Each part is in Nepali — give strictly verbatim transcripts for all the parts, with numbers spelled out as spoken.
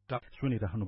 सुनिरहनु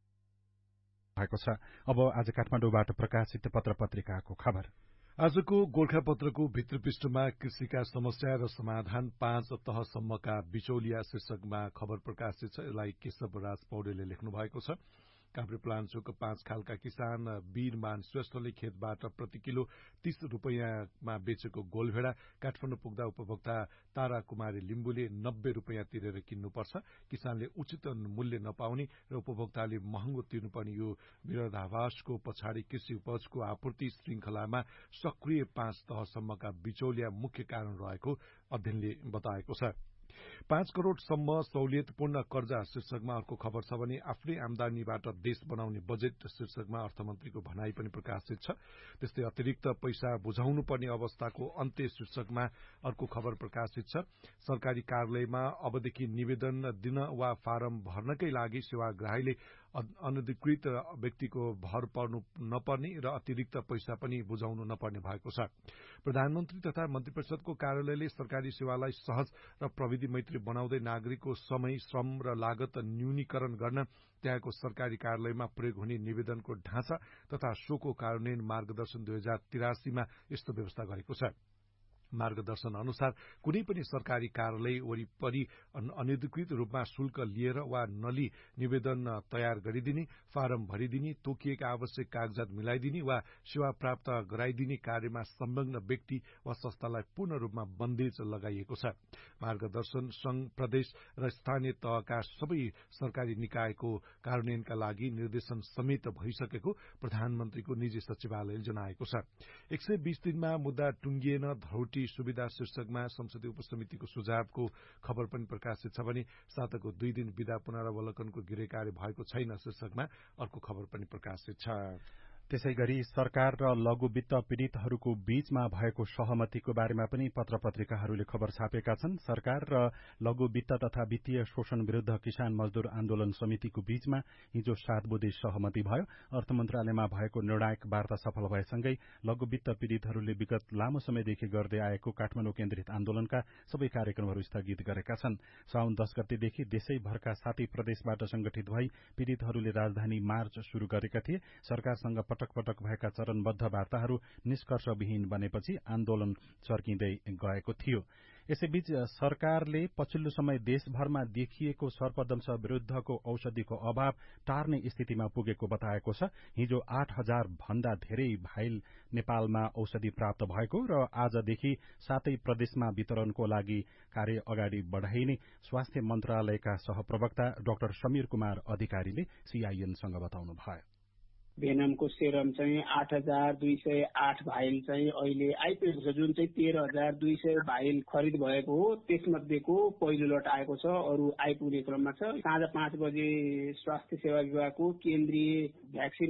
भएको छ। अब आज काठमाडौँबाट प्रकाशित पत्र पत्रिकाको खबर। आजको गोर्खापत्रको भित्र पृष्ठमा कृषिका समस्या र समाधान पाँच तहसम्मका बिचौलिया शीर्षकमा खबर प्रकाशित छ। यसलाई केशव राज पौडेलले लेख्नु भएको छ। काभ्रे प्लान्चोक पाँच खालका किसान वीरमान श्रेष्ठले खेतबाट प्रति किलो तीस रुपियाँमा बेचेको गोलभेडा काठमाडौँ पुग्दा उपभोक्ता तारा कुमारी लिम्बुले नब्बे रुपियाँ तिरेर किन्नुपर्छ। किसानले उचित मूल्य नपाउने र उपभोक्ताले महँगो तिर्नुपर्ने यो विरोधाभासको पछाडि कृषि उपजको आपूर्ति श्रृंखलामा सक्रिय पाँच तहसम्मका बिचौलिया मुख्य कारण रहेको अध्ययनले बताएको छ। पाँच करोड़सम्म सहुलियतपूर्ण कर्जा शीर्षकमा अर्को खबर छ भने आफ्नै आमदानीबाट देश बनाउने बजेट शीर्षकमा अर्थमन्त्रीको भनाई पनि प्रकाशित छ। त्यस्तै अतिरिक्त पैसा बुझाउनु पर्ने अवस्थाको अन्त्य शीर्षकमा अर्को खबर प्रकाशित छ। सरकारी कार्यालयमा अबदेखि निवेदन दिन वा फारम भर्नकै लागि सेवाग्राहीले अनधिकृत व्यक्तिको भर पर्नु नपर्ने र अतिरिक्त पैसा पनि बुझाउनु नपर्ने भएको छ। प्रधानमन्त्री तथा मन्त्री परिषदको कार्यालयले सरकारी सेवालाई सहज र प्रविधि मैत्री बनाउँदै नागरिकको समय, श्रम र लागत न्यूनीकरण गर्न त्यहाँको सरकारी कार्यालयमा प्रयोग हुने निवेदनको ढाँचा तथा सोको कार्यान्वयन मार्गदर्शन दुई हजार तिरासीमा यस्तो व्यवस्था गरेको छ। मार्गदर्शन अनुसार कुनै पनि सरकारी कार्यालय वरिपरि अनधिकृत रूपमा शुल्क लिएर वा नलिई निवेदन तयार गरिदिने, फारम भरिदिने, तोकिएका आवश्यक कागजात मिलाइदिने वा सेवा प्राप्त गराइदिने कार्यमा संलग्न व्यक्ति वा संस्थालाई पूर्ण रूपमा बन्देज लगाइएको छ। मार्गदर्शन संघ, प्रदेश र स्थानीय तहका सबै सरकारी निकायको कार्यान्वयनका लागि निर्देशन समेत भइसकेको प्रधानमन्त्रीको निजी सचिवालयले जनाएको छ। एक सय बीस दिनमा मुद्दा टुंगिएन, धरोटी सुविधा शीर्षकमा संसदीय उपसमितिको सुझावको खबर पनि प्रकाशित छ भने साताको दुई दिन विधा पुनरावलोकनको गृह कार्य भएको छैन शीर्षकमा अर्को खबर पनि प्रकाशित छ। त्यसै गरी सरकार र लघु वित्त पीड़ितहरूको बीचमा भएको सहमतिको बारेमा पनि पत्र पत्रिकाहरूले खबर छापेका छन्। सरकार र लघु वित्त तथा वित्तीय शोषण विरूद्ध किसान मजदूर आन्दोलन समितिको बीचमा हिजो सात बुँदे सहमति भयो। अर्थ मन्त्रालयमा भएको निर्णायक वार्ता सफल भएसँगै लघु वित्त पीड़ितहरूले विगत लामो समयदेखि गर्दै आएको काठमाडौँ केन्द्रित आन्दोलनका सबै कार्यक्रमहरू स्थगित गरेका छन्। साउन दश गतेदेखि देशैभरका सातै प्रदेशबाट संगठित भई पीड़ितहरूले राजधानी मार्च शुरू गरेका थिए। सरकारसँग पटक पटक भएका चरणबद्ध वार्ताहरू निष्कर्षविहीन बनेपछि आन्दोलन चर्किँदै गएको थियो। यसैबीच सरकारले पछिल्लो समय देशभरमा देखिएको सर्पदंश विरूद्धको औषधिको अभाव टार्ने स्थितिमा पुगेको बताएको छ। हिजो आठ हजार भन्दा धेरै भाइल नेपालमा औषधि प्राप्त भएको र आजदेखि सातै प्रदेशमा वितरणको लागि कार्य अगाडि बढ़ाइने स्वास्थ्य मन्त्रालयका सहप्रवक्ता डाक्टर समीर कुमार अधिकारीले सीआईएनसँग बताउनुभयो। भेनमको सेरम चाहिँ आठ हजार दुई सय आठ भाइल चाहिँ अहिले आइपुगेको छ, जुन चाहिँ तेह्र हजार दुई सय भाइल खरिद भएको हो। त्यसमध्येको पहिलो लट आएको छ, अरू आइपुग्ने क्रममा छ। साँझ पाँच बजे स्वास्थ्य सेवा विभागको केन्द्रीय भ्याक्सिन